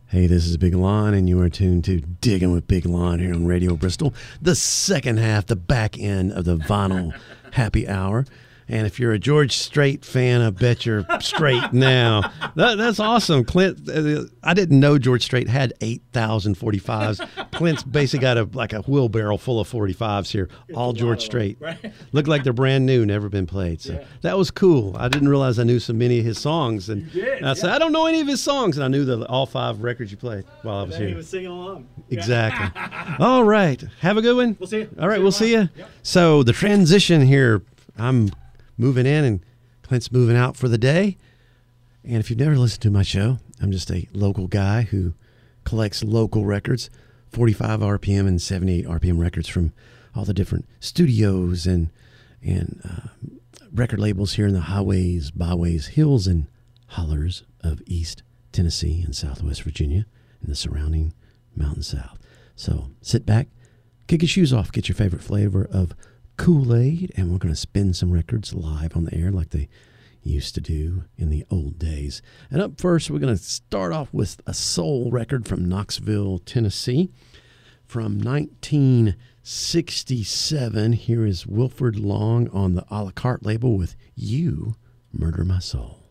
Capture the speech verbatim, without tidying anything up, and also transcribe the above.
Hey, this is Big Lon, and you are tuned to Digging with Big Lon here on Radio Bristol, the second half, the back end of the vinyl happy hour. And if you're a George Strait fan, I bet you're straight now. That, that's awesome. Clint, uh, I didn't know George Strait had eight thousand forty-fives. Clint's basically got a like a wheelbarrow full of forty-fives here, it's all George Strait. Right? Look like they're brand new, never been played. So yeah. That was cool. I didn't realize I knew so many of his songs. And, you did, and I yeah. said, I don't know any of his songs. And I knew the, all five records you played while I was and here. He was singing along. Exactly. All right. Have a good one. We'll see you. All right, we'll see you. We'll see you. Yep. So the transition here, I'm moving in and Clint's moving out for the day. And if you've never listened to my show, I'm just a local guy who collects local records, forty-five R P M and seventy-eight R P M records from all the different studios and and uh, record labels here in the highways, byways, hills, and hollers of East Tennessee and Southwest Virginia and the surrounding Mountain South. So sit back, kick your shoes off, get your favorite flavor of Kool-Aid, and we're going to spin some records live on the air like they used to do in the old days. And up first, we're going to start off with a soul record from Knoxville, Tennessee from nineteen sixty-seven. Here is Wilfred Long on the A La Carte label with You Murder My Soul.